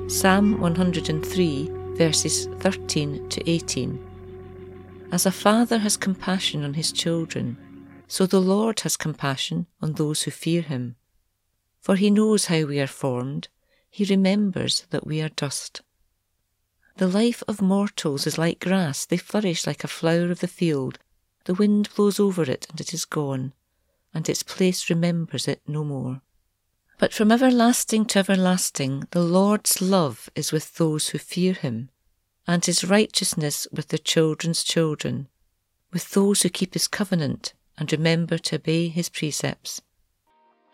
Psalm 103, verses 13 to 18. As a father has compassion on his children, so the Lord has compassion on those who fear him. For he knows how we are formed, he remembers that we are dust. The life of mortals is like grass, they flourish like a flower of the field. The wind blows over it, and it is gone, and its place remembers it no more. But from everlasting to everlasting, the Lord's love is with those who fear him, and his righteousness with their children's children, with those who keep his covenant and remember to obey his precepts.